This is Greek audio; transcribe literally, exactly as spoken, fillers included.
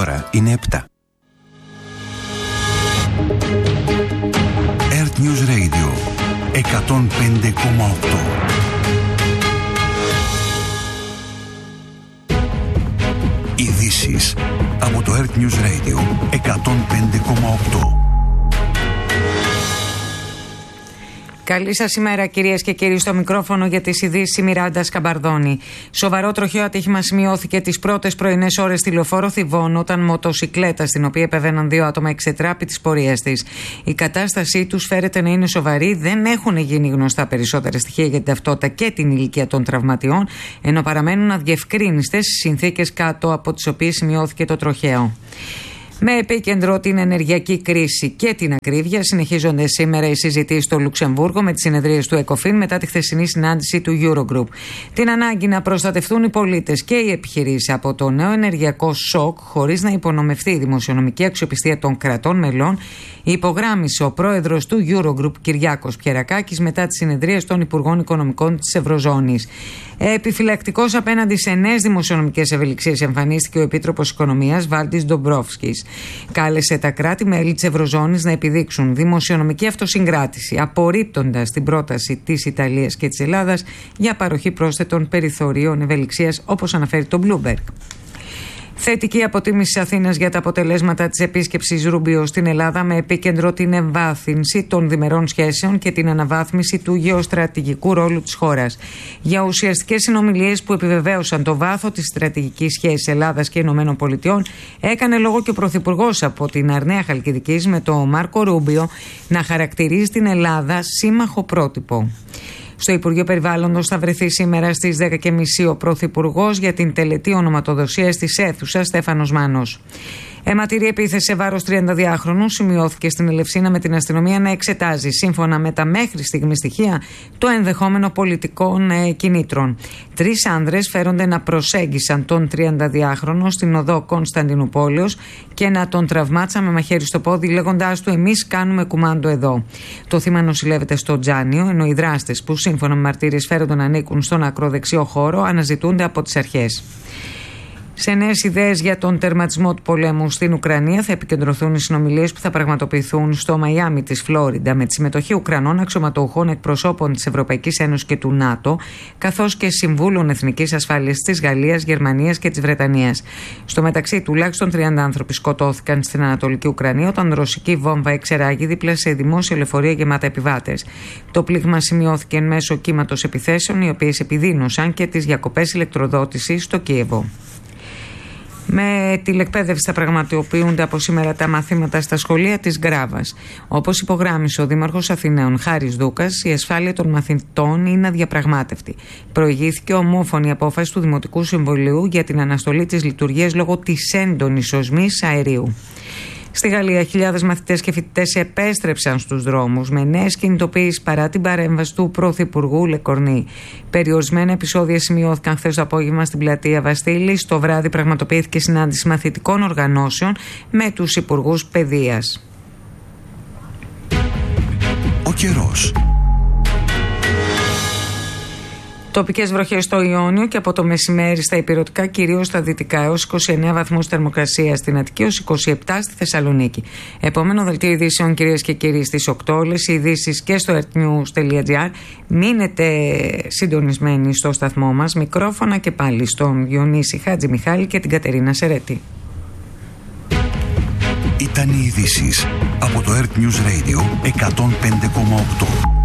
ώρα είναι επτά. Earth News Radio εκατόν πέντε κόμμα οκτώ. Ειδήσεις από το Earth News Radio εκατόν πέντε κόμμα οκτώ. Καλή σας ημέρα, κυρίες και κύριοι. Στο μικρόφωνο για τις ειδήσεις η Μιράντα Σκαμπαρδόνη. Σοβαρό τροχαίο ατύχημα σημειώθηκε τις πρώτες πρωινές ώρες στη λεωφόρο Θηβών, όταν μοτοσικλέτα, στην οποία επεβαίναν δύο άτομα, εξετράπη της πορείας της. Η κατάστασή τους φέρεται να είναι σοβαρή. Δεν έχουν γίνει γνωστά περισσότερα στοιχεία για την ταυτότητα και την ηλικία των τραυματιών, ενώ παραμένουν αδιευκρίνιστες οι συνθήκες κάτω από τις οποίες σημειώθηκε το τροχαίο. Με επίκεντρο την ενεργειακή κρίση και την ακρίβεια, συνεχίζονται σήμερα οι συζητήσεις στο Λουξεμβούργο με τις συνεδρίες του ΕΚΟΦΗΝ μετά τη χθεσινή συνάντηση του Eurogroup. Την ανάγκη να προστατευτούν οι πολίτες και οι επιχειρήσεις από το νέο ενεργειακό σοκ, χωρίς να υπονομευτεί η δημοσιονομική αξιοπιστία των κρατών μελών, υπογράμμισε ο πρόεδρος του Eurogroup, Κυριάκος Πιερακάκης, μετά τις συνεδρίες των Υπουργών Οικονομικών της Ευρωζώνης. Επιφυλακτικός απέναντι σε νέες δημοσιονομικές ευελιξίες εμφανίστηκε ο Επίτροπος Οικονομίας Βάλτις Ντομπρόφσκης. Κάλεσε τα κράτη-μέλη της Ευρωζώνης να επιδείξουν δημοσιονομική αυτοσυγκράτηση, απορρίπτοντας την πρόταση της Ιταλίας και της Ελλάδας για παροχή πρόσθετων περιθωρίων ευελιξίας, όπως αναφέρει το Bloomberg. Θετική αποτίμηση της Αθήνας για τα αποτελέσματα της επίσκεψης Ρούμπιο στην Ελλάδα, με επίκεντρο την εμβάθυνση των διμερών σχέσεων και την αναβάθμιση του γεωστρατηγικού ρόλου της χώρας. Για ουσιαστικές συνομιλίες που επιβεβαίωσαν το βάθο της στρατηγικής σχέσης Ελλάδας και Ηνωμένων Πολιτειών, έκανε λόγο και ο Πρωθυπουργός από την Αρναία Χαλκιδικής, με τον Μάρκο Ρούμπιο να χαρακτηρίζει την Ελλάδα σύμμαχο πρότυπο. Στο Υπουργείο Περιβάλλοντος θα βρεθεί σήμερα στις δέκα και μισή ο Πρωθυπουργός για την τελετή ονοματοδοσίας της αίθουσας Στέφανος Μάνος. Αιματηρή επίθεση σε βάρος τριανταδυάχρονου σημειώθηκε στην Ελευσίνα, με την αστυνομία να εξετάζει, σύμφωνα με τα μέχρι στιγμή στοιχεία, το ενδεχόμενο πολιτικών ε, κινήτρων. Τρεις άνδρες φέρονται να προσέγγισαν τον τριανταδυάχρονο στην οδό Κωνσταντινουπόλεως και να τον τραυμάτισαν με μαχαίρι στο πόδι, λέγοντάς του «Εμείς κάνουμε κουμάντο εδώ». Το θύμα νοσηλεύεται στο Τζάνιο, ενώ οι δράστες, που σύμφωνα με μαρτύριες φέρονται να ανήκουν στον ακροδεξιό χώρο, αναζητούνται από τις αρχές. Σε νέες ιδέες για τον τερματισμό του πολέμου στην Ουκρανία θα επικεντρωθούν οι συνομιλίες που θα πραγματοποιηθούν στο Μαϊάμι της Φλόριντα, με τη συμμετοχή Ουκρανών αξιωματούχων, εκπροσώπων της Ευρωπαϊκής Ένωσης και του ΝΑΤΟ, καθώς και συμβούλων εθνικής ασφάλειας της Γαλλίας, Γερμανίας και της Βρετανίας. Στο μεταξύ, τουλάχιστον τριάντα άνθρωποι σκοτώθηκαν στην Ανατολική Ουκρανία όταν ρωσική βόμβα εξεράγη δίπλα σε δημόσια λεωφορεία γεμάτα επιβάτες. Το πλήγμα σημειώθηκε εν μέσω κύματος επιθέσεων, οι οποίες επιδίνωσαν και τις διακοπές ηλεκτροδότησης στο Κίεβο. Με τηλεκπαίδευση θα πραγματοποιούνται από σήμερα τα μαθήματα στα σχολεία της Γκράβας. Όπως υπογράμμισε ο Δήμαρχος Αθηναίων Χάρης Δούκας, η ασφάλεια των μαθητών είναι αδιαπραγμάτευτη. Προηγήθηκε ομόφωνη απόφαση του Δημοτικού Συμβουλίου για την αναστολή της λειτουργίας λόγω της έντονης οσμής αερίου. Στη Γαλλία, χιλιάδες μαθητές και φοιτητές επέστρεψαν στους δρόμους με νέες κινητοποιήσεις παρά την παρέμβαση του Πρωθυπουργού Λεκορνή. Περιορισμένα επεισόδια σημειώθηκαν χθες το απόγευμα στην πλατεία Βαστίλης. Το βράδυ πραγματοποιήθηκε συνάντηση μαθητικών οργανώσεων με τους υπουργούς παιδείας. Ο καιρός. Τοπικές βροχές στο Ιόνιο και από το μεσημέρι στα ηπειρωτικά, κυρίως στα δυτικά, έως είκοσι εννέα βαθμούς θερμοκρασία στην Αττική, έως είκοσι επτά στη Θεσσαλονίκη. Επόμενο δελτίο ειδήσεων, κυρίες και κύριοι, στις οκτώ. Όλες οι ειδήσεις και στο earthnews.gr. Μείνετε συντονισμένοι στο σταθμό μας. Μικρόφωνα και πάλι στον Διονύση Χάτζη Μιχάλη και την Κατερίνα Σερέτη. Ήταν οι ειδήσεις από το Earth News Radio εκατόν πέντε κόμμα οκτώ.